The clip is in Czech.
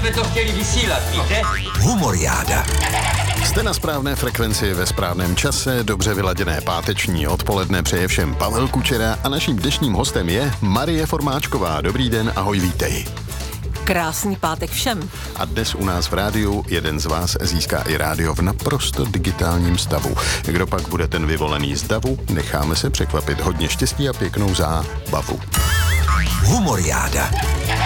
jsme to chtěli vysílat, víte? Humoriáda. Jste na správné frekvenci ve správném čase, dobře vyladěné páteční odpoledne přeje všem Pavel Kučera a naším dnešním hostem je Marie Formáčková. Dobrý den, ahoj, vítej. Krásný pátek všem. A dnes u nás v rádiu jeden z vás získá i rádio v naprosto digitálním stavu. Kdo pak bude ten vyvolený z davu, necháme se překvapit. Hodně štěstí a pěknou zábavu. Humoriáda.